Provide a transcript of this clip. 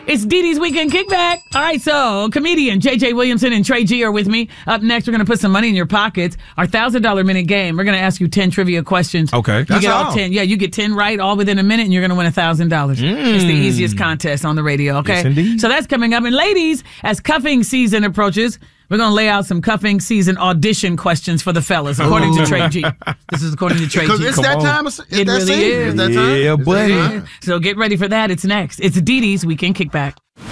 It's Dee Dee's Weekend Kickback. All right, so comedian J.J. Williamson and Trey G are with me. Up next, we're going to put some money in your pockets. Our $1,000 minute game. We're going to ask you 10 trivia questions. Okay. You That's get all all. 10. Yeah, you get 10 right all within a minute, and you're going to win $1,000. It's the easiest contest on the radio, okay? Yes, indeed. So that's coming up. And ladies, as cuffing season approaches, we're going to lay out some cuffing season audition questions for the fellas, according to Trey G. This is according to Trey G. Because it's that time. It's It that really season. is. It's that time. Yeah, It's that buddy. time. So get ready for that. It's next. It's Dee Dee's Weekend Kickback.